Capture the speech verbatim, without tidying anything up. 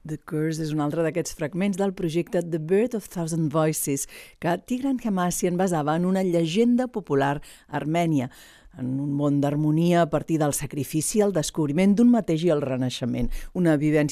The Curse és un altre d'aquests fragments del projecte The Birth of Thousand Voices, que Tigran Hamasyan basava en una llegenda popular armènia, en un món d'harmonia a partir del sacrifici, el descobriment d'un mateix i el renaixement, una vivència